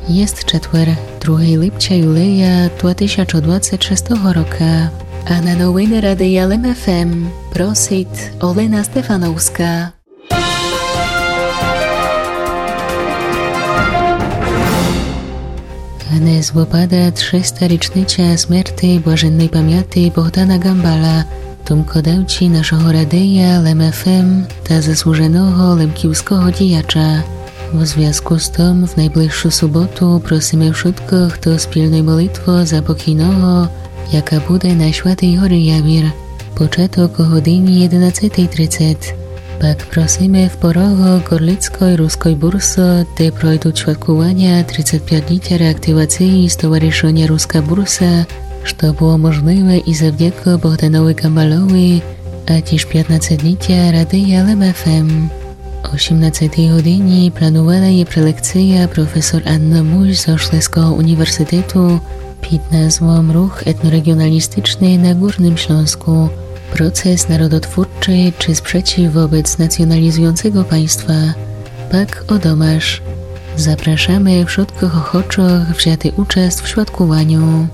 Jest четвер, 2 липча юлея 2026 року. А на новини Радія ЛМФМ просить Олена Стефановська. Dnes wypada 300 rocznica śmierci błažennej pamięci Bohdana Gambala, tomkodawci naszego Radia LMFM ta zasłużonego lemkiewskiego dziejacza. W związku z tym w najbliższą sobotę prosimy wszystkich do wspólnej modlitwy za pokojnego, jaka będzie na Świętej Hory Jawir. Początek o godzinie 11:30. Pak prosimy w porogu Gorlickiej Ruskiej Bursy, gdzie projdą świadkowania 35-lecia reaktywacji Stowarzyszenia Ruska Bursa, co było możliwe i zawdzięki Bohdanowi Gambalowi, a też 15-lecia Radia LMFM. O 18 godzinie planowana jest prelekcja profesor Anny Muś z Śląskiego Uniwersytetu pod nazwą Ruch etnoregionalistyczny na Górnym Śląsku. Proces narodotwórczy czy sprzeciw wobec nacjonalizującego państwa. Pak o domasz. Zapraszamy wszystkich ochoczych wzięty udział w świadkowaniu.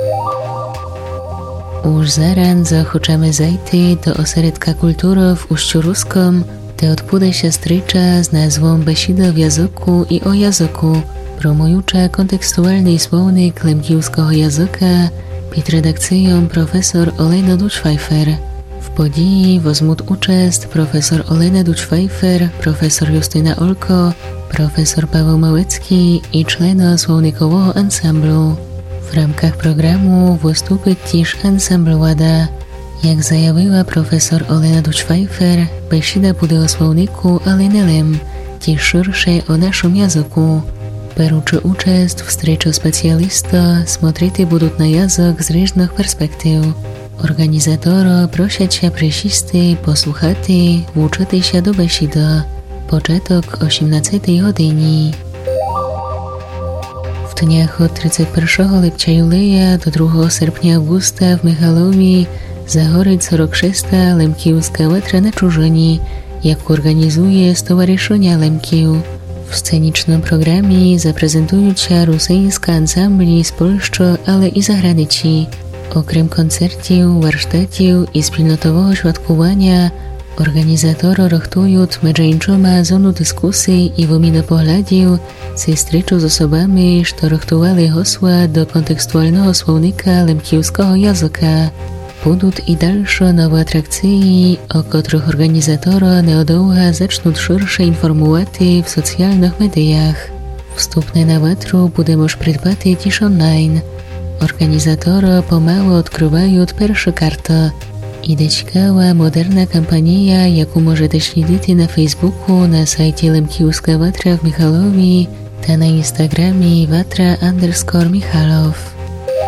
Już zaraz zachoczamy zajty do ośrodka kultury w Uściu Ruskom, gdzie odbudę się strycza z nazwą Besida w języku i o języku, promująca kontekstualny słownik lemkiewskiego języka pod redakcją profesor Olena Duć-Pfeiffer. W podii wezmą udział profesor Olena Duć-Pfeiffer, profesor Justyna Olko, profesor Paweł Małecki i człony słownikowego ansamblu. W ramach programu wystąpi też ansambl Łada. Jak zajawiła profesor Olena Duć-Pfeiffer, besida będzie o słowniku, ale nie lem, też szersze o naszym języku. Беручи участь в встрече спеціаліста, смотрити будуть на язик з різних перспектив. Організатора просять присісти, послухати, вчитися до бесіди. Початок о 17 годині. В днях від 31 липця юлея до 2 серпня августа в Михайлові загорить 46-та лемківська ветра на чужині, яку організує Stowarzyszenie Lemkiów. W scenicznym programie zaprezentują się rosyjskie ansambli z Polski, ale i zagranicy. Okrem koncertów, warsztatów i wspólnotowego świadkowania, organizatorzy rachtują między innymi zonu dyskusji i wymiany poglądów ze stryczą z osobami, które rachtowali hasła do kontekstualnego słownika lemkiewskiego języka. Będą i dalsze nowe atrakcje, o których organizatorzy niedługo zaczną szersze informować w socjalnych mediach. Wstępne na watru będzie można prydbać też online. Organizatorzy pomału odkrywają pierwsze karty. Idzie ciekawa, moderna kampania, jaką możecie śledzić na Facebooku, na sajcie Lemkiewska Watra w Michalowie, a na Instagramie Watra_Michalow.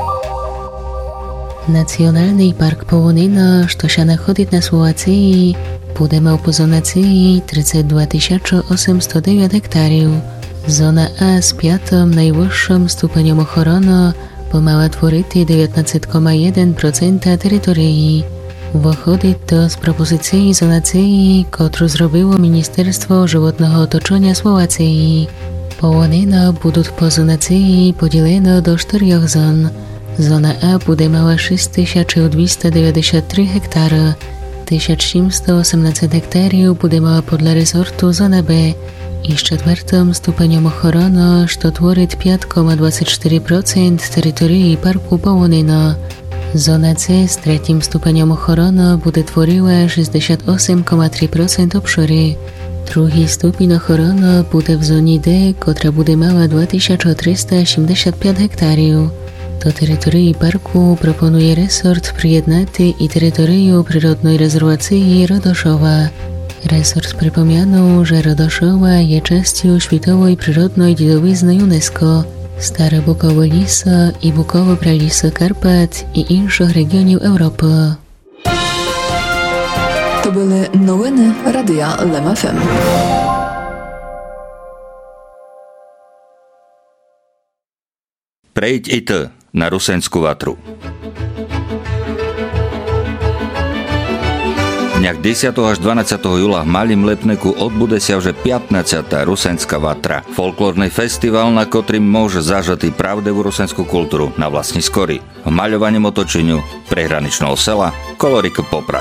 Nacionalny Park Połonina, co się nachodzi na Słowacji, będzie miał po zonacji 32 809 hektarów. Zona A z 5. najwyższym stopniem ochrony pomała tworzyć 19,1% terytorii. Wychodzi to z propozycji zonacji, którą zrobiło Ministerstwo Żywotnego Otoczenia Słowacji. Połonina będą po zonacji podzielone do 4 zon. Zona A będzie miała 6293 hektary, 1718 hektarów będzie miała podle resortu zona B i z 4. stopniem ochrony, co tworzy 5,24% terytorii Parku Połonina. Zona C z 3. stopniem ochrony będzie tworzyła 68,3% obszaru. Drugi stopień ochrony będzie w zonie D, która będzie miała 2375 hektarów. Do terytorii parku proponuje resort przyjednaty i terytorium przyrodnej rezerwacji Rodoszowa. Resort przypomniano, że Rodoszowa jest częścią światowej przyrodnej dziedzictwa UNESCO. Stare bukowe lisy i bukowe pralisy Karpat i innych regionów Europy. To były nowiny Radia LMFM. Prejdź i ty na Rusensku Vatru. dniach 10. až 12. júla v Malým Lepneku odbude sa už 15. Rusenská vatra. Folklórny festival, na ktorým môže zažať pravdivú rusenskú kultúru na vlastní skory. V maľovaním otočeniu prehraničného sela Kolorik Poprad.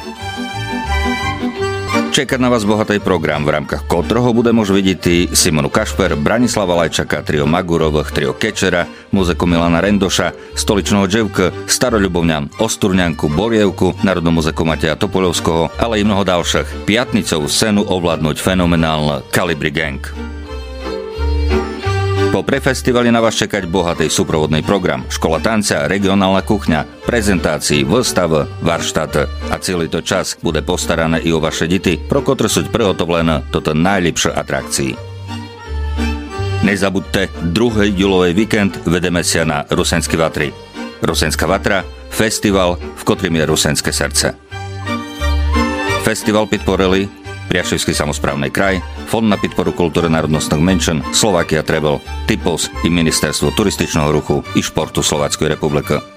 Čeká na vás bohatý program, v rámkach ktorého bude môcť vidieť Simonu Kašper, Branislava Lajčaka, trio Magurových, trio Kečera, muziku Milana Rendoša, Stoličného Dževka, Staroľubovňan, Osturňanku, Borievku, národnú muziku Mateja Topoľovského, ale i mnoho ďalších. Piatnicovú scénu ovládnuť fenomenálne Kalibri Gang. Po prefestivali na vás čekať bohatý súprovodný program, škola tanca, regionálna kuchňa, prezentácií, výstav, varštát a celý to čas bude postarané i o vaše deti, pro ktoré sú prihotovlené toto najlepšie atrakcii. Nezabudte, 2. júlový víkend vedeme sa na Rusenské vatry. Rusenská vatra, festival, v ktorým je rusenské srdce. Festival podporili Priaševský samosprávny kraj, Fond na podporu kultúry národnostných menšín, Slovakia Travel, Typos i Ministerstvo turističného ruchu i športu Slovenskej republiky.